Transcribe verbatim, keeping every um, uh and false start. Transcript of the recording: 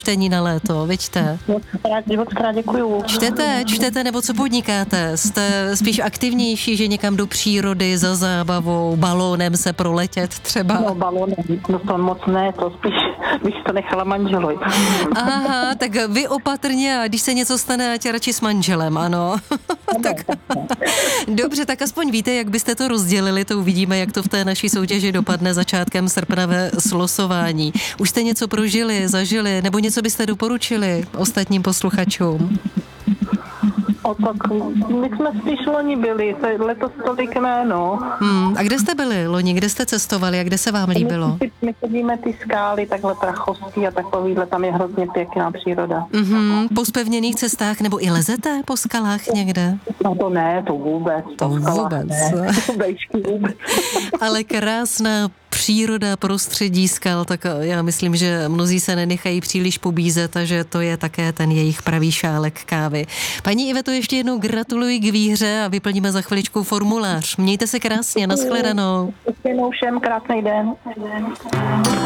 čtení na léto, vidíte? Moc krát děkuju. Čtete, čtete, nebo co podnikáte? Jste spíš aktivnější, že někam do přírody za zábavou, balónem se proletět třeba? No balónem, no to moc ne, to spíš bych to nechala manželovi. Aha, tak vy opatrně, a když se něco stane, ať radši s manželem, ano. Tak, dobře, tak aspoň víte, jak byste to rozdělili, to uvidíme, jak to v té naší soutěži dopadne začátkem srpna ve slosování. Už jste něco prožili, zažili, nebo něco byste doporučili ostatním posluchačům? O, tak my jsme spíš loni byli, letos tolik ne, no. Hmm, a kde jste byli loni, kde jste cestovali a kde se vám líbilo? My, my chodíme ty skály, takhle Prachovský a takovýhle, tam je hrozně pěkná příroda. Mm-hmm, po zpevněných cestách, nebo i lezete po skalách někde? No to ne, to vůbec. To vůbec. Ne, to vůbec. Ale krásná příroda, prostředí skal, tak já myslím, že mnozí se nenechají příliš pobízet a že to je také ten jejich pravý šálek kávy. Paní Iveto, ještě jednou gratuluji k výhře a vyplníme za chviličku formulář. Mějte se krásně, nashledanou. Ještě jednou všem krásný den.